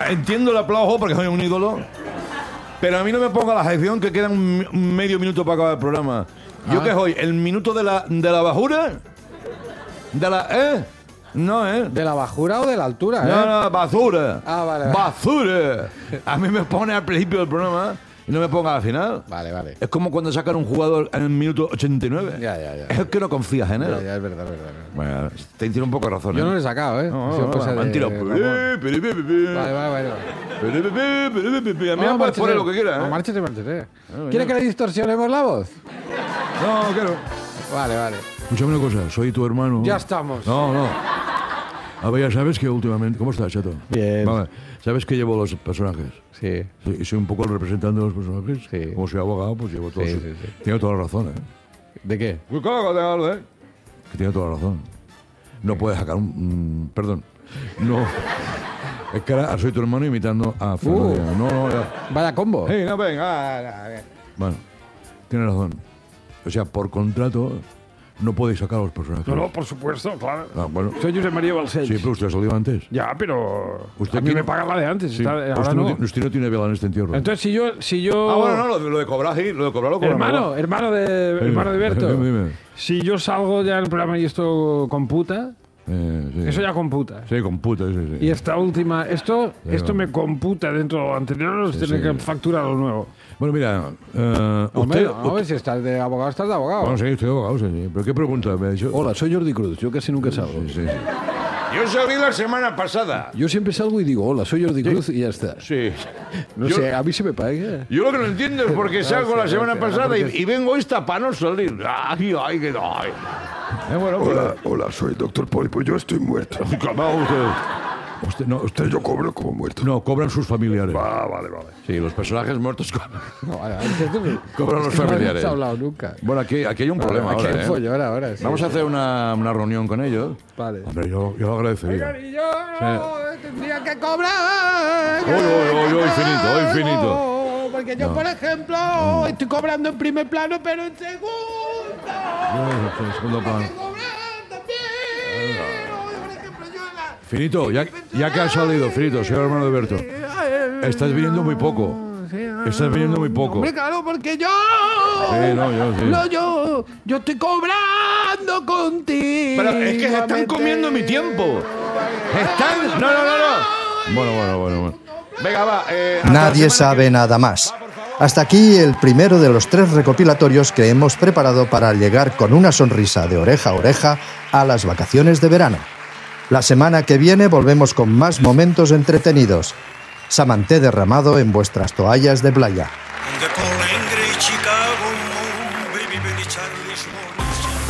entiendo el aplauso porque soy un ídolo, pero a mí no me ponga la sección que queda un medio minuto para acabar el programa. Yo que soy el minuto de la bajura, de la... No, ¿De la bajura o de la altura? No, basura. Ah, vale. Basura. A mí me pone al principio del programa y no me ponga al final. Vale. Es como cuando sacan un jugador en el minuto 89. Ya. Es que no confías en él. Ya, es verdad. Bueno, te tiene un poco de razón. Yo no le he sacado, No, me han tirado. Vale. A mí me puedes poner lo que quieras. No, márchate. ¿Quieres que le distorsionemos la voz? No, quiero. Vale. Escúchame una cosa, soy tu hermano. Ya estamos. No. A ver, ya sabes que últimamente... ¿Cómo estás, chato? Bien. Vale. ¿Sabes que llevo los personajes? Sí. Y soy un poco el representante de los personajes. Sí. Como soy abogado, pues llevo todo. Sí. Tiene toda la razón, ¿De qué? Pues cágate, que tiene toda la razón. No puedes sacar perdón. No. Es que ahora soy tu hermano imitando a Fernando. No, ya. Vaya combo. Hey, no, venga. Bueno, tiene razón. O sea, por contrato no podéis sacar a los personajes. No, por supuesto, claro. Ah, bueno. Soy Josep María Balcells. Sí, pero usted ha salido antes. Ya, pero Usted a mí me pagan la de antes. Sí. Ahora Usted no. Usted no tiene vela en este entierro. Entonces, si yo... Ah, bueno, no, lo de cobrar, sí. Lo de cobrar lo cobra. hermano de Berto. Dime. Si yo salgo ya en el programa y esto computa, Sí. eso ya computa. Sí, computa, sí. Y esta última, esto me computa dentro de lo anterior, tiene que facturar lo nuevo. Bueno, mira, Hombre, si estás de abogado, estás de abogado. Bueno, sí, estoy de abogado, sí. ¿Pero qué pregunta me ha dicho? Hola, soy Jordi Cruz. Yo casi nunca salgo. Sí. Yo salí la semana pasada. Yo siempre salgo y digo, hola, soy Jordi Cruz y ya está. Sí. No sé, a mí se me paga. Yo lo que no entiendo es por qué salgo la semana pasada y vengo esta para no salir. Ay. Bueno, Hola, soy el doctor Pólipo. Yo estoy muerto. Usted Yo cobro como muerto. no, cobran sus familiares. Vale. Sí, los personajes muertos Cobran los familiares. No hemos hablado nunca. Bueno, aquí hay un problema Aquí ahora, hay follón ahora, sí. Vamos a hacer una reunión con ellos. Vale. Hombre, yo lo agradecería. Y yo tendría que cobrar. Hoy finito. Porque yo, por ejemplo, estoy cobrando en primer plano, pero en segundo. Segundo plano. Hay que cobrar también. Por ejemplo, yo en la... Finito, ya que has salido, Finito, soy el hermano de Berto. Estás viniendo muy poco. Hombre, claro, porque yo... Sí, yo sí. No, yo estoy cobrando contigo. Pero es que se están comiendo mi tiempo. No. Bueno. Venga, va. Nadie sabe nada más. Hasta aquí el primero de los 3 recopilatorios que hemos preparado para llegar con una sonrisa de oreja a oreja a las vacaciones de verano. La semana que viene volvemos con más momentos entretenidos. Samanté derramado en vuestras toallas de playa. De Paul Engre, Chicago, baby, Charlie Schwartz.